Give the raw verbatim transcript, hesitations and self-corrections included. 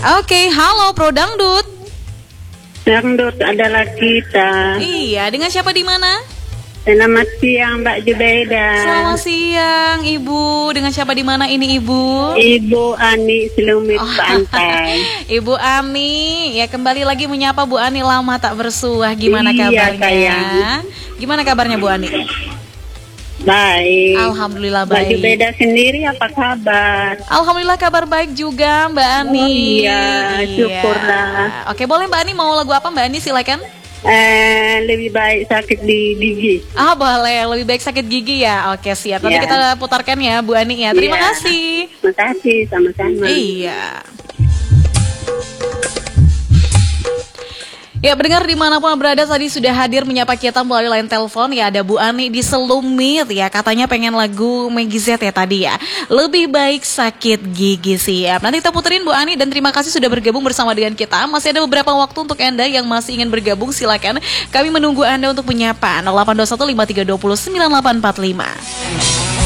Oke, halo Pro Dangdut. Dangdut adalah kita. Iya, dengan siapa di mana? Selamat siang Mbak Jubaida. Selamat siang Ibu. Dengan siapa di mana ini Ibu? Ibu Ani Selumit oh. Pantai. Ibu Ani, ya kembali lagi menyapa Bu Ani, lama tak bersuah. Gimana iya, kabarnya? Sayang. Gimana kabarnya Bu Ani? Baik. Alhamdulillah baik. Mbak Jubaida sendiri apa kabar? Alhamdulillah kabar baik juga Mbak Ani. Oh iya, syukurlah. Iya. Oke, boleh Mbak Ani mau lagu apa Mbak Ani, silakan. Eh, lebih baik sakit di gigi. Ah boleh, lebih baik sakit gigi ya. Oke siap, nanti ya. Kita putarkan ya Bu Ani ya. Terima ya. kasih. Terima kasih, sama-sama. Iya. Ya, pendengar dimanapun berada tadi sudah hadir menyapa kita melalui line telepon ya, ada Bu Ani di Selumit ya, katanya pengen lagu Meggy Z ya tadi ya, lebih baik sakit gigi. Siap, nanti kita puterin Bu Ani dan terima kasih sudah bergabung bersama dengan kita. Masih ada beberapa waktu untuk Anda yang masih ingin bergabung, silakan kami menunggu Anda untuk menyapa nol delapan dua satu lima tiga dua nol sembilan delapan empat lima.